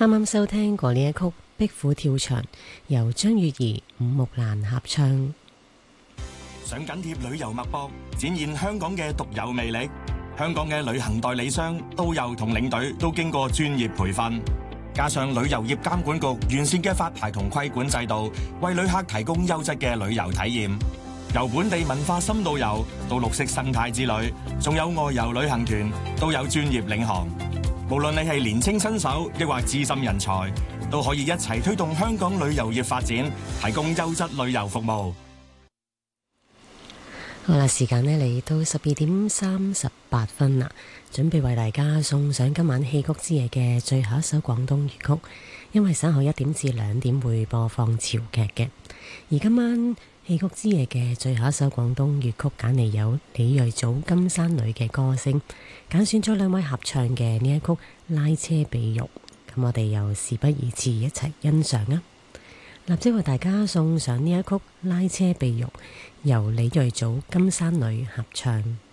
啱啱收聽過呢一曲《壁虎跳牆》，由張月兒、伍木蘭合唱。 想緊貼旅遊脈搏，展現香港嘅獨有魅力。香港嘅旅行代理商、導遊同領隊都經過專業培訓，加上旅遊業監管局完善嘅發牌同規管制度，為旅客提供優質嘅旅遊體驗。由本地文化深度遊到綠色生態之旅，仲有外遊旅行團，都有專業領航。無論你係年青新手，抑或資深人才，都可以一齊推動香港旅遊業發展，提供優質旅遊服務。 好啦，時間呢嚟到12:38啦，準備為大家送上今晚戲曲之夜嘅最後一首廣東粵曲，因為稍後1點至2點會播放潮劇嘅。而今晚戲曲之夜嘅最後一首廣東粵曲揀嚟有李瑞祖、金山女嘅歌聲，揀選咗2位合唱嘅呢一曲《拉車被褥》，咁我哋又事不宜遲，一齊欣賞啊！立即為大家送上呢一曲《拉車被褥》，由李瑞祖、金山女合唱。